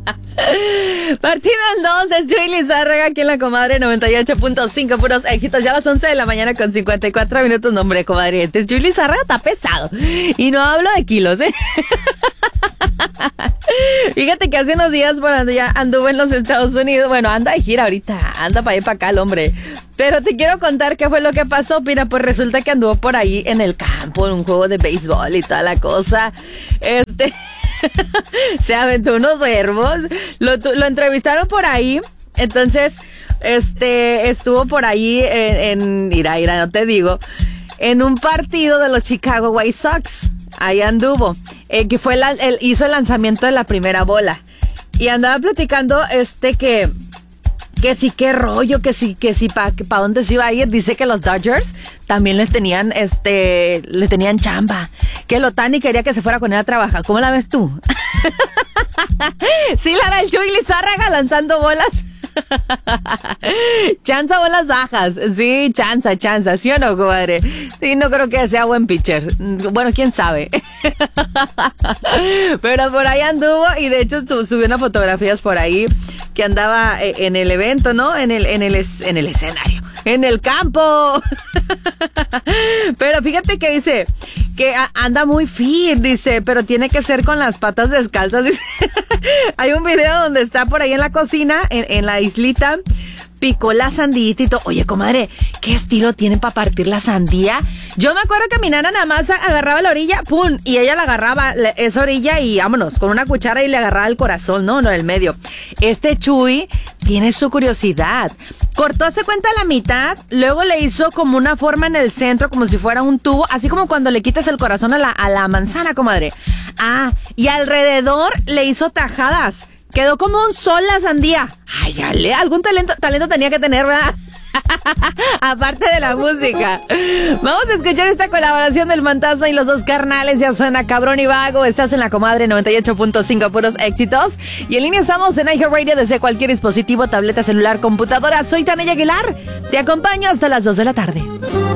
Partida el 2 es Chuy Lizárraga aquí en la comadre 98.5, puros éxitos. Ya a las 11 de la mañana con 54 minutos. No, hombre, comadre, este Chuy Lizárraga está pesado. Y no hablo de kilos, Fíjate que hace unos días por ya anduvo en los Estados Unidos. Bueno, anda de gira ahorita, anda para allá y para acá el hombre. Pero te quiero contar qué fue lo que pasó. Mira, pues resulta que anduvo por ahí en el campo, en un juego de béisbol y toda la cosa. Se aventó unos verbos. Lo entrevistaron por ahí. Entonces, estuvo por ahí Ira, no te digo, en un partido de los Chicago White Sox. Ahí anduvo. Que fue hizo el lanzamiento de la primera bola. Y andaba platicando que sí, qué rollo, que sí, para dónde se iba a ir. Dice que los Dodgers también le tenían chamba. Que el Otani quería que se fuera con él a trabajar. ¿Cómo la ves tú? Sí, Lara, el Chuy Lizárraga lanzando bolas. Chanza bolas bajas. Sí, chanza, ¿sí o no, comadre? Sí, no creo que sea buen pitcher. Bueno, quién sabe. Pero por ahí anduvo y de hecho subió unas fotografías por ahí que andaba en el evento, ¿no? En el escenario, en el campo. Pero fíjate que dice que anda muy fit, dice, pero tiene que ser con las patas descalzas, dice. Hay un video donde está por ahí en la cocina, en la islita, picó la sandita y todo. Oye, comadre, ¿qué estilo tiene para partir la sandía? Yo me acuerdo que mi nana nada más agarraba la orilla, ¡pum! Y ella la agarraba, esa orilla, y vámonos, con una cuchara y le agarraba el corazón, no, el medio. Este Chuy tiene su curiosidad. Cortó, hace cuenta, la mitad, luego le hizo como una forma en el centro, como si fuera un tubo, así como cuando le quitas el corazón a la manzana, comadre. Y alrededor le hizo tajadas. Quedó como un sol la sandía. Ay, dale, algún talento tenía que tener, ¿verdad? Aparte de la música. Vamos a escuchar esta colaboración del Fantasma y los dos carnales. Ya suena Cabrón y Vago. Estás en la comadre 98.5, puros éxitos. Y en línea estamos en iHeartRadio desde cualquier dispositivo, tableta, celular, computadora. Soy Tania Aguilar. Te acompaño hasta las 2 de la tarde.